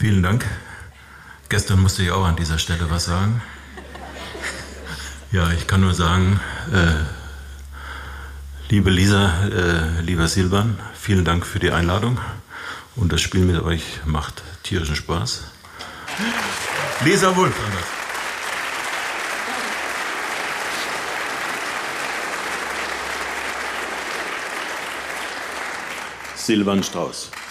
Vielen Dank. Gestern musste ich auch an dieser Stelle was sagen. Ja, ich kann nur sagen, liebe Lisa, lieber Silvan, vielen Dank für die Einladung. Und das Spiel mit euch macht tierischen Spaß. Lisa Wulff. Silvan Strauß.